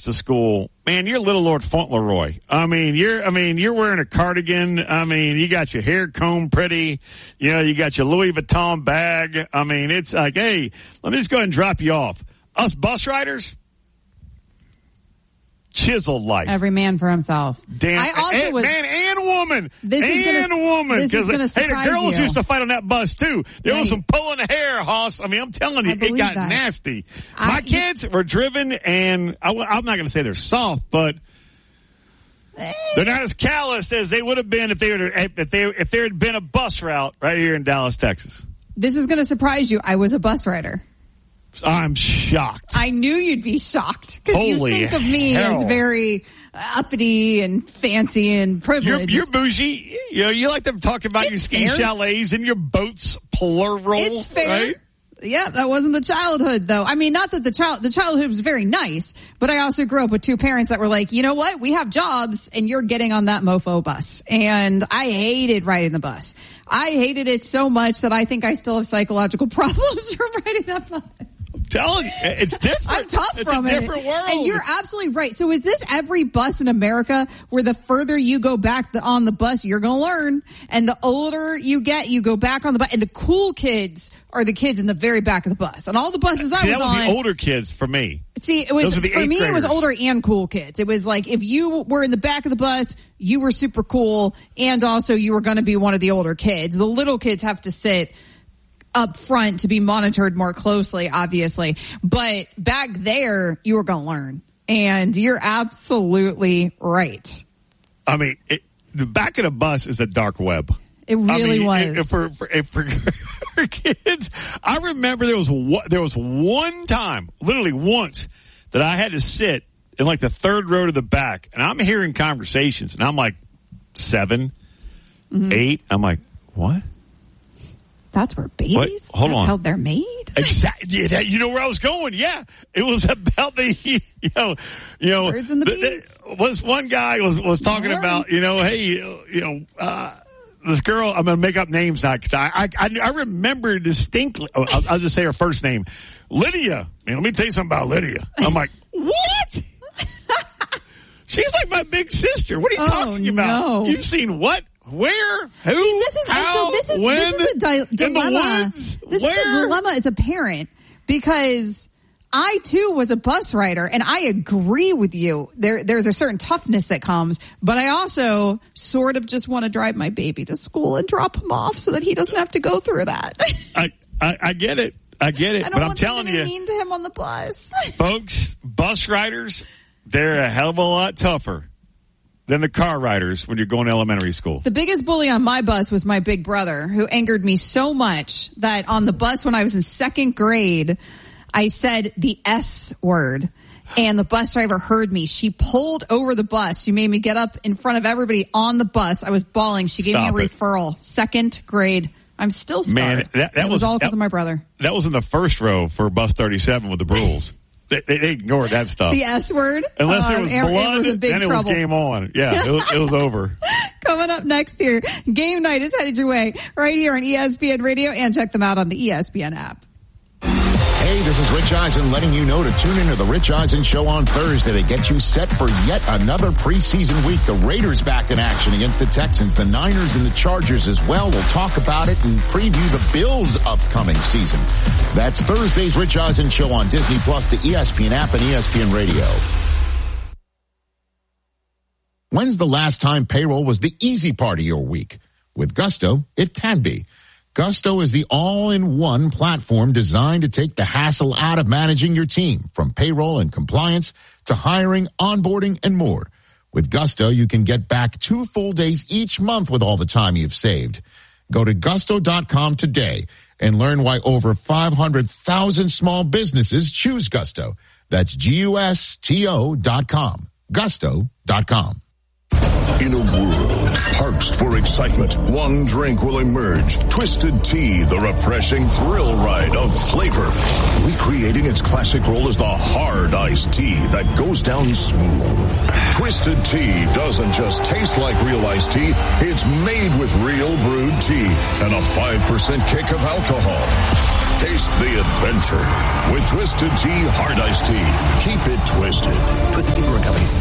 to school, man, you're Little Lord Fauntleroy. You're wearing a cardigan. You got your hair combed pretty. You got your Louis Vuitton bag. It's like, hey, let me just go ahead and drop you off. Us bus riders, chiseled life. Every man for himself. Damn, man and woman. This is going to surprise the girls you. used to fight on that bus, too. There was some pulling hair, Hoss. I'm telling you, it got nasty. My kids were driven, and I'm not going to say they're soft, but they're not as callous as they would have been if there had been a bus route right here in Dallas, Texas. This is going to surprise you. I was a bus rider. I'm shocked. I knew you'd be shocked because you think of me as very uppity and fancy and privileged. You're bougie. You like to talk about your ski chalets and your boats, plural. It's fair. Right? Yeah, that wasn't the childhood, though. Not that the childhood was very nice, but I also grew up with two parents that were like, you know what? We have jobs, and you're getting on that mofo bus. And I hated riding the bus. I hated it so much that I think I still have psychological problems from riding that bus. Telling you, it's different. I'm tough it's from it. It's a different world. And you're absolutely right. So is this every bus in America where the further you go back on the bus, you're going to learn. And the older you get, you go back on the bus. And the cool kids are the kids in the very back of the bus. And all the buses I was on. That was the older kids for me. See, it was, for me, graders. It was older and cool kids. It was like if you were in the back of the bus, you were super cool. And also you were going to be one of the older kids. The little kids have to sit up front to be monitored more closely, obviously. But back there, you were going to learn. And you're absolutely right. The back of the bus is a dark web. It really was. For kids, I remember there was one time, literally once, that I had to sit in like the third row to the back. And I'm hearing conversations. And I'm like 7, 8. I'm like, what? That's where babies? Hold on. How they're made? Exactly. Yeah, you know where I was going. Yeah. It was about the, birds and the bees. Was one guy was talking about, hey, this girl, I'm going to make up names now because I remember distinctly, I'll just say her first name, Lydia. Let me tell you something about Lydia. I'm like, what? She's like my big sister. What are you talking about? No. You've seen what? Where? Who? See, this is a dilemma. In the woods? This is a dilemma as a parent because I too was a bus rider, and I agree with you. There's a certain toughness that comes, but I also sort of just want to drive my baby to school and drop him off so that he doesn't have to go through that. I get it. But I'm telling you, mean to him on the bus, folks. Bus riders, they're a hell of a lot tougher than the car riders when you're going to elementary school. The biggest bully on my bus was my big brother, who angered me so much that on the bus when I was in second grade, I said the S word. And the bus driver heard me. She pulled over the bus. She made me get up in front of everybody on the bus. I was bawling. She gave me a referral. Second grade. I'm still scarred. Man, that was all because of my brother. That was in the first row for bus 37 with the Brules. They ignored that stuff. The S word? Unless there was blood, then it was game on. Yeah, it was over. Coming up next year, game night is headed your way right here on ESPN Radio, and check them out on the ESPN app. Hey, this is Rich Eisen letting you know to tune into the Rich Eisen Show on Thursday to get you set for yet another preseason week. The Raiders back in action against the Texans, the Niners and the Chargers as well. We'll talk about it and preview the Bills' upcoming season. That's Thursday's Rich Eisen Show on Disney Plus, the ESPN app, and ESPN Radio. When's the last time payroll was the easy part of your week? With Gusto, it can be. Gusto is the all-in-one platform designed to take the hassle out of managing your team, from payroll and compliance to hiring, onboarding, and more. With Gusto, you can get back 2 full days each month with all the time you've saved. Go to gusto.com today and learn why over 500,000 small businesses choose Gusto. That's GUSTO.com. Gusto.com. In a world parched for excitement, one drink will emerge. Twisted Tea, the refreshing thrill ride of flavor. Recreating its classic role as the hard iced tea that goes down smooth. Twisted Tea doesn't just taste like real iced tea. It's made with real brewed tea and a 5% kick of alcohol. Taste the adventure with Twisted Tea Hard Iced Tea. Keep it twisted. Twisted Tea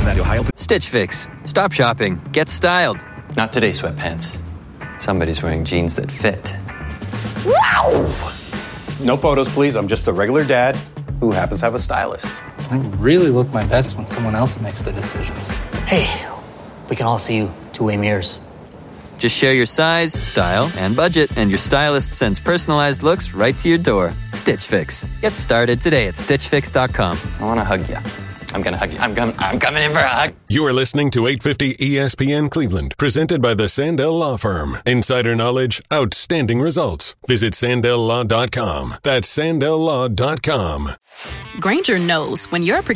Cincinnati, Ohio. Stitch Fix. Stop shopping. Get styled. Not today, sweatpants. Somebody's wearing jeans that fit. Wow! No photos, please. I'm just a regular dad who happens to have a stylist. I really look my best when someone else makes the decisions. Hey, we can all see you two-way mirrors. Just share your size, style, and budget, and your stylist sends personalized looks right to your door. Stitch Fix. Get started today at StitchFix.com. I want to hug you. I'm going to hug you. I'm coming in for a hug. You are listening to 850 ESPN Cleveland, presented by the Sandell Law Firm. Insider knowledge, outstanding results. Visit SandellLaw.com. That's SandellLaw.com. Grainger knows when you're